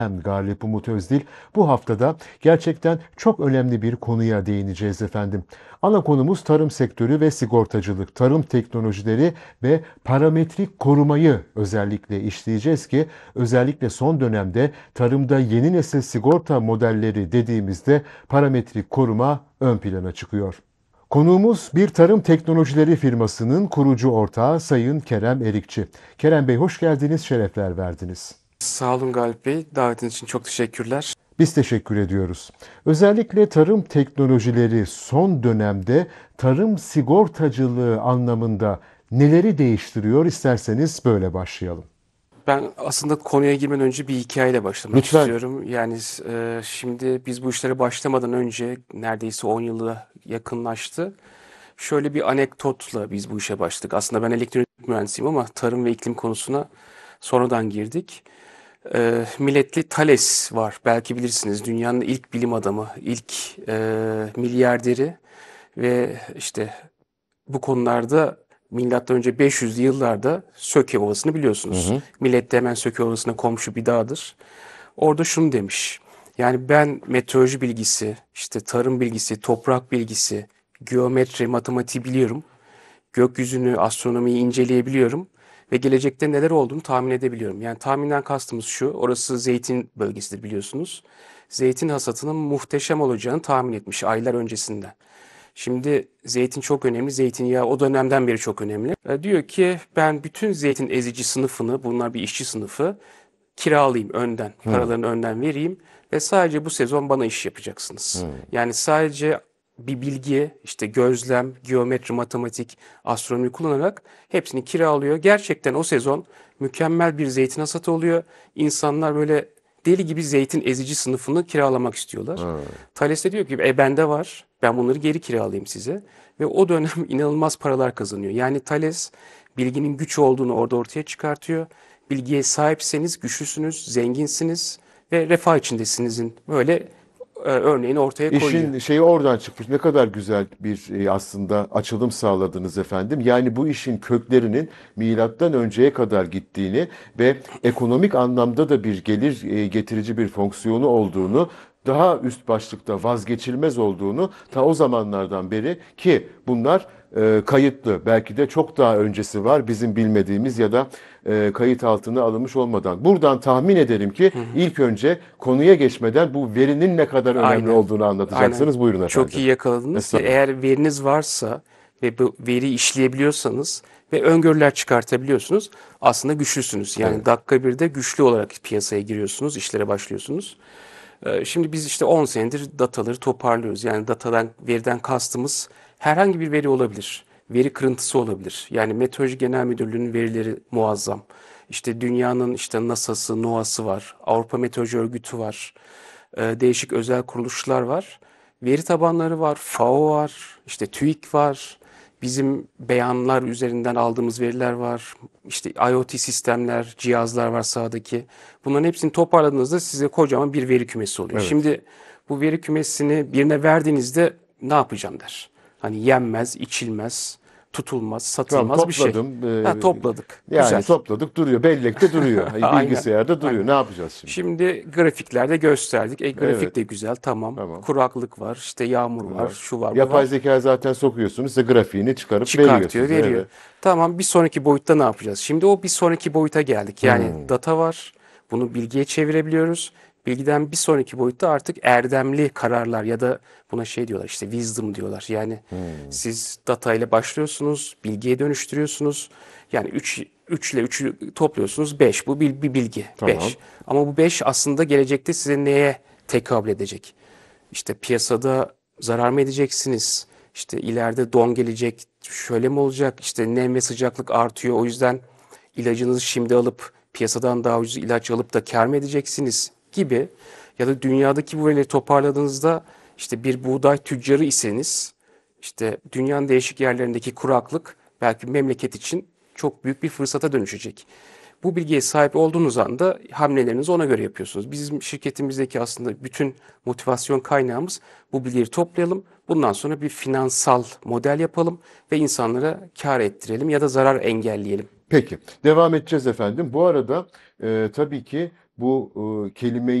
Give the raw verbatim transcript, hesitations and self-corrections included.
Ben Galip Umut Özdil. Bu haftada gerçekten çok önemli bir konuya değineceğiz efendim. Ana konumuz tarım sektörü ve sigortacılık, tarım teknolojileri ve parametrik korumayı özellikle işleyeceğiz ki özellikle son dönemde tarımda yeni nesil sigorta modelleri dediğimizde parametrik koruma ön plana çıkıyor. Konuğumuz bir tarım teknolojileri firmasının kurucu ortağı Sayın Kerem Erikçi. Kerem Bey hoş geldiniz, şerefler verdiniz. Sağ olun Galip Bey. Davetiniz için çok teşekkürler. Biz teşekkür ediyoruz. Özellikle tarım teknolojileri son dönemde tarım sigortacılığı anlamında neleri değiştiriyor? İsterseniz böyle başlayalım. Ben aslında konuya girmeden önce bir hikayeyle başlamak Lütfen. istiyorum. Yani e, şimdi biz bu işlere başlamadan önce neredeyse on yıla yakınlaştı. Şöyle bir anekdotla biz bu işe başladık. Aslında ben elektronik mühendisiyim ama tarım ve iklim konusuna sonradan girdik. E, milletli Thales var. Belki bilirsiniz. Dünyanın ilk bilim adamı, ilk e, milyarderi ve işte bu konularda milattan önce beş yüzlü yıllarda Söke Ovası'nı Hı biliyorsunuz. hı. Millet de hemen Söke Ovası'na komşu bir dağdır. Orada şunu demiş. Yani ben meteoroloji bilgisi, işte tarım bilgisi, toprak bilgisi, geometri, matematiği biliyorum. Gökyüzünü, astronomiyi inceleyebiliyorum ve gelecekte neler olduğunu tahmin edebiliyorum. Yani tahminden kastımız şu, orası zeytin bölgesidir biliyorsunuz. Zeytin hasatının muhteşem olacağını tahmin etmiş aylar öncesinden. Şimdi zeytin çok önemli. Zeytinyağı o dönemden beri çok önemli. E, diyor ki ben bütün zeytin ezici sınıfını, bunlar bir işçi sınıfı, kiralayayım önden. Hı Paralarını önden vereyim ve sadece bu sezon bana iş yapacaksınız. hı. Yani sadece bir bilgi, işte gözlem, geometri, matematik, astronomi kullanarak hepsini kiralıyor. Gerçekten o sezon mükemmel bir zeytin hasatı oluyor. İnsanlar böyle deli gibi zeytin ezici sınıfını kiralamak istiyorlar. Hı. Thales de diyor ki e bende var. Ben bunları geri kiralayayım size. Ve o dönem inanılmaz paralar kazanıyor. Yani Thales bilginin güç olduğunu orada ortaya çıkartıyor. Bilgiye sahipseniz güçlüsünüz, zenginsiniz ve refah içindesinizin böyle e, örneğini ortaya koyuyor. İşin şeyi oradan çıkmış. Ne kadar güzel bir e, aslında açılım sağladınız efendim. Yani bu işin köklerinin milattan önceye kadar gittiğini ve ekonomik anlamda da bir gelir e, getirici bir fonksiyonu olduğunu, daha üst başlıkta vazgeçilmez olduğunu ta o zamanlardan beri ki bunlar e, kayıtlı. Belki de çok daha öncesi var bizim bilmediğimiz ya da e, kayıt altına alınmış olmadan. Buradan tahmin ederim ki Hı hı. ilk önce konuya geçmeden bu verinin ne kadar önemli Aynen. olduğunu Aynen. anlatacaksınız. Buyurun Çok efendim. iyi yakaladınız. Ya Estağfurullah. eğer veriniz varsa ve bu veri işleyebiliyorsanız ve öngörüler çıkartabiliyorsunuz, aslında güçlüsünüz. Yani Evet. dakika birde güçlü olarak piyasaya giriyorsunuz, işlere başlıyorsunuz. Ee, Şimdi biz işte on senedir dataları toparlıyoruz. Yani datadan, veriden kastımız herhangi bir veri olabilir. Veri kırıntısı olabilir. Yani Meteoroloji Genel Müdürlüğü'nün verileri muazzam. İşte dünyanın işte NASA'sı, NOAA'sı var. Avrupa Meteoroloji Örgütü var. Ee, Değişik özel kuruluşlar var. Veri tabanları var. FAO var. İşte TÜİK var. Bizim beyanlar üzerinden aldığımız veriler var. İşte IoT sistemler, cihazlar var sahadaki. Bunların hepsini toparladığınızda size kocaman bir veri kümesi oluyor. Evet. Şimdi bu veri kümesini birine verdiğinizde ne yapacağım der. Hani yenmez, içilmez, tutulmaz, Tamam, satılmaz bir şey. topladım. Ha, Ee, topladık. yani Güzel. topladık, duruyor. Bellekte duruyor. Hani Aynen. bilgisayarda duruyor. Aynen. Ne yapacağız şimdi? Şimdi grafiklerde gösterdik. E, grafik Evet. de güzel, tamam. Tamam. Kuraklık var, işte yağmur var, Var. şu var, bu Yapay var. zeka zaten sokuyorsunuz. Size grafiğini çıkarıp veriyor Çıkartıyor, size. veriyor. Evet. Tamam, bir sonraki boyutta ne yapacağız? Şimdi o bir sonraki boyuta geldik. Yani Hmm. data var. Bunu bilgiye çevirebiliyoruz. Bilgiden bir sonraki boyutta artık erdemli kararlar ya da buna şey diyorlar, işte wisdom diyorlar. Yani Hmm. siz data ile başlıyorsunuz, bilgiye dönüştürüyorsunuz. Yani üç üç ile üçü topluyorsunuz, beş. Bu bir, bir bilgi, Tamam. beş. Ama bu beş aslında gelecekte size neye tekabül edecek? İşte piyasada zarar mı edeceksiniz? İşte ileride don gelecek, şöyle mi olacak? İşte nem ve sıcaklık artıyor. O yüzden ilacınızı şimdi alıp piyasadan daha ucuz ilaç alıp da kâr mı edeceksiniz gibi. Ya da dünyadaki bu verileri toparladığınızda işte bir buğday tüccarı iseniz işte dünyanın değişik yerlerindeki kuraklık belki memleket için çok büyük bir fırsata dönüşecek. Bu bilgiye sahip olduğunuz anda hamlelerinizi ona göre yapıyorsunuz. Bizim şirketimizdeki aslında bütün motivasyon kaynağımız bu bilgileri toplayalım. Bundan sonra bir finansal model yapalım ve insanlara kar ettirelim ya da zarar engelleyelim. Peki. Devam edeceğiz efendim. Bu arada e, tabii ki bu e, kelimeyi